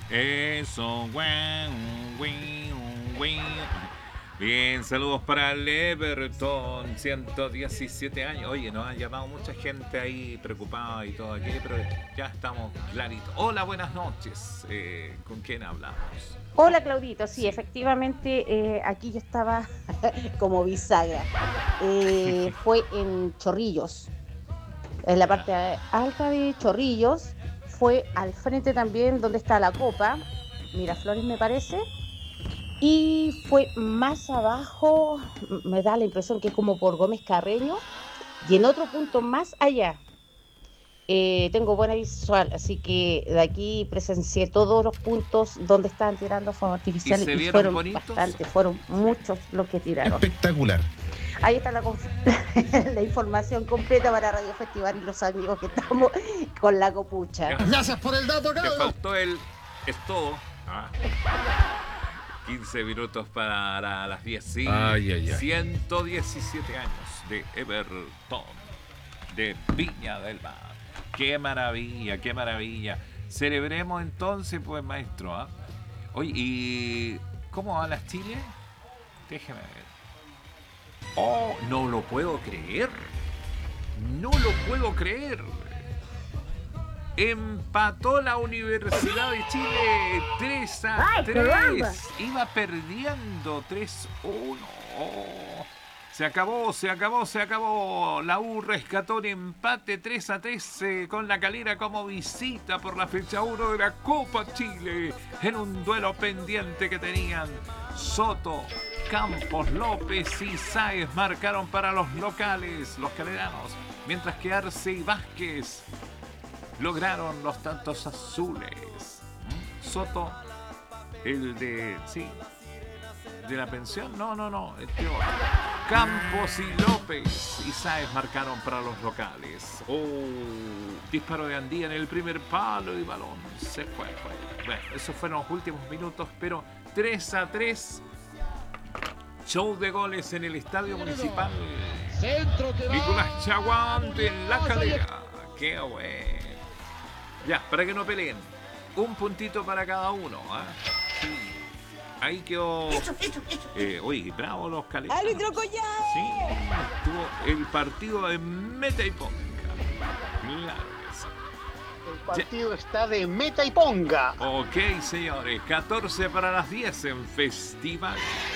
Eso, guau, guau, guau. Bien, saludos para el Everton, 117 años. Oye, nos han llamado mucha gente ahí preocupada y todo aquello, pero ya estamos claritos. Hola, buenas noches. ¿Con quién hablamos? Hola Claudito, sí, Sí. efectivamente, aquí yo estaba como bisagra. Fue en Chorrillos, en la Ya. parte alta de Chorrillos, fue al frente también donde está la Copa, Miraflores me parece, y fue más abajo, me da la impresión que es como por Gómez Carreño, y en otro punto más allá. Tengo buena visual, así que de aquí presencié todos los puntos donde estaban tirando fuegos ¿Y artificiales se y vieron fueron bonitos? bastantes, fueron Sí. muchos los que tiraron. Espectacular. Ahí está la información completa para Radio Festival y los amigos que estamos con la copucha. Gracias. Gracias por el dato, Te Carlos. faltó el... Es todo. Ah. 15 minutos para las 10. Sí, Ay, ay, ay. 117 años de Everton, de Viña del Mar. Qué maravilla, qué maravilla. Celebremos entonces, pues, maestro. ¿Ah? Oye, ¿y cómo van las Chile? Déjeme ver. Oh, no lo puedo creer. No lo puedo creer. Empató la Universidad de Chile 3-3. Iba perdiendo 3-1. Oh, se acabó, se acabó, se acabó. La U rescató el empate 3-3 con la Calera como visita por la fecha 1 de la Copa Chile. En un duelo pendiente que tenían Soto, Campos, López y Sáez marcaron para los locales, los caleranos. Mientras que Arce y Vázquez lograron los tantos azules. Soto, el de... sí, de la pensión. No, este otro. Campos y López y Sáez marcaron para los locales. Disparo de Andía en el primer palo y balón se fue. Bueno, esos fueron los últimos minutos, pero 3-3. Show de goles en el Estadio Municipal Nicolás Chaguán de La Calera. Qué bueno. Ya, para que no peleen. Un puntito para cada uno. ¿Eh? Sí. Ahí quedó. Oye, bravo los caletas. ¡Árbitro Collado! Sí, tuvo el partido de meta y ponga. Claro que sí. El partido está de meta y ponga. Ok, señores. 14 para las 10 en Festival.